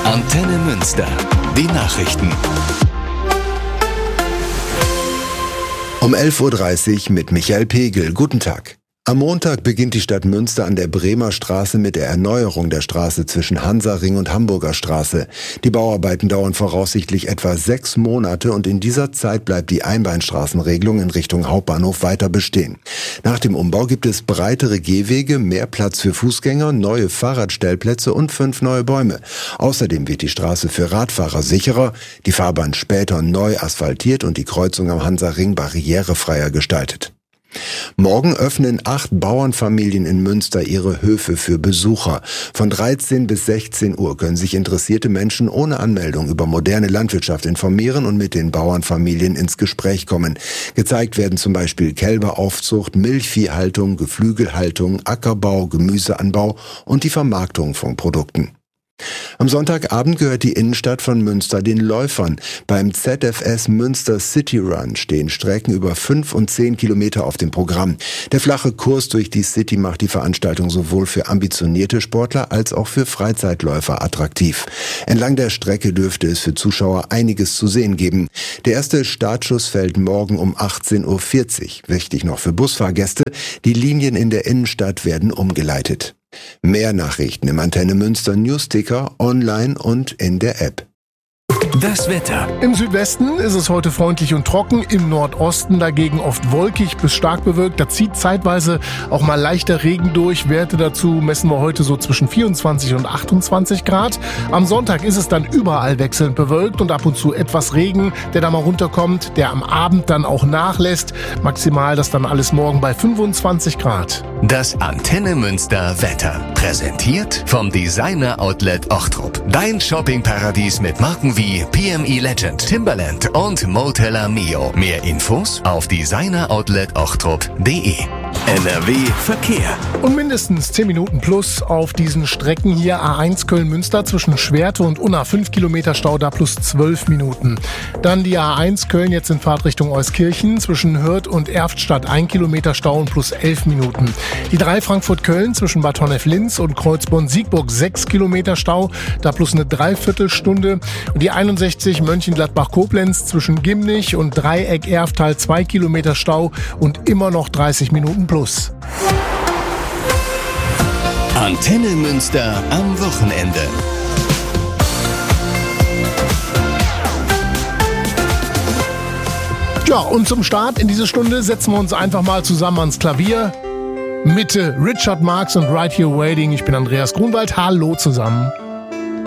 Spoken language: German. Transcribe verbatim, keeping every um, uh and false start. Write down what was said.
Antenne Münster. Die Nachrichten. Um elf Uhr dreißig mit Michael Pegel. Guten Tag. Am Montag beginnt die Stadt Münster an der Bremer Straße mit der Erneuerung der Straße zwischen Hansaring und Hamburger Straße. Die Bauarbeiten dauern voraussichtlich etwa sechs Monate und in dieser Zeit bleibt die Einbahnstraßenregelung in Richtung Hauptbahnhof weiter bestehen. Nach dem Umbau gibt es breitere Gehwege, mehr Platz für Fußgänger, neue Fahrradstellplätze und fünf neue Bäume. Außerdem wird die Straße für Radfahrer sicherer, die Fahrbahn später neu asphaltiert und die Kreuzung am Hansaring barrierefreier gestaltet. Morgen öffnen acht Bauernfamilien in Münster ihre Höfe für Besucher. Von dreizehn bis sechzehn Uhr können sich interessierte Menschen ohne Anmeldung über moderne Landwirtschaft informieren und mit den Bauernfamilien ins Gespräch kommen. Gezeigt werden zum Beispiel Kälberaufzucht, Milchviehhaltung, Geflügelhaltung, Ackerbau, Gemüseanbau und die Vermarktung von Produkten. Am Sonntagabend gehört die Innenstadt von Münster den Läufern. Beim Z F S Münster City Run stehen Strecken über fünf und zehn Kilometer auf dem Programm. Der flache Kurs durch die City macht die Veranstaltung sowohl für ambitionierte Sportler als auch für Freizeitläufer attraktiv. Entlang der Strecke dürfte es für Zuschauer einiges zu sehen geben. Der erste Startschuss fällt morgen um achtzehn Uhr vierzig. Wichtig noch für Busfahrgäste, die Linien in der Innenstadt werden umgeleitet. Mehr Nachrichten im Antenne Münster Newsticker, online und in der App. Das Wetter. Im Südwesten ist es heute freundlich und trocken, im Nordosten dagegen oft wolkig bis stark bewölkt. Da zieht zeitweise auch mal leichter Regen durch. Werte dazu messen wir heute so zwischen vierundzwanzig und achtundzwanzig Grad. Am Sonntag ist es dann überall wechselnd bewölkt und ab und zu etwas Regen, der da mal runterkommt, der am Abend dann auch nachlässt. Maximal das dann alles morgen bei fünfundzwanzig Grad. Das Antenne Münster Wetter. Präsentiert vom Designer Outlet Ochtrup. Dein Shoppingparadies mit Marken wie P M E Legend, Timberland und Motella Mio. Mehr Infos auf designer outlet ochtrup punkt de. N R W Verkehr. Und mindestens zehn Minuten plus auf diesen Strecken hier. A eins Köln-Münster zwischen Schwerte und Unna fünf Kilometer Stau, da plus zwölf Minuten. Dann die A eins Köln jetzt in Fahrtrichtung Euskirchen zwischen Hürth und Erftstadt ein Kilometer Stau und plus elf Minuten. Die drei Frankfurt-Köln zwischen Bad Honnef-Linz und Kreuzborn-Siegburg sechs Kilometer Stau, da plus eine Dreiviertelstunde. Und die einundsechzig Mönchengladbach-Koblenz zwischen Gimnich und Dreieck-Erftal zwei Kilometer Stau und immer noch dreißig Minuten plus. Antenne Münster am Wochenende. Ja, und zum Start in diese Stunde setzen wir uns einfach mal zusammen ans Klavier. Mitte Richard Marx und Right Here Waiting. Ich bin Andreas Grunwald. Hallo zusammen.